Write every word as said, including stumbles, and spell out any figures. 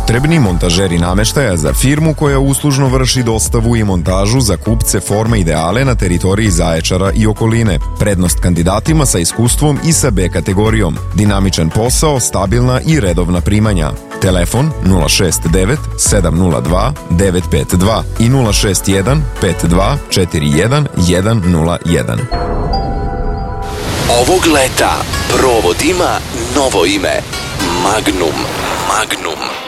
potrebni montažeri nameštaja za firmu koja uslužno vrši dostavu i montažu za kupce Forma Ideale na teritoriji Zaječara i okoline. Prednost kandidatima sa iskustvom i sa B kategorijom. Dinamičan posao, stabilna i redovna primanja. Telefon nula šest devet sedam nula dva devet pet dva i nula šest jedan pet dva četiri jedan jedan nula jedan. Ovog leta provod ima novo ime. Magnum. Magnum.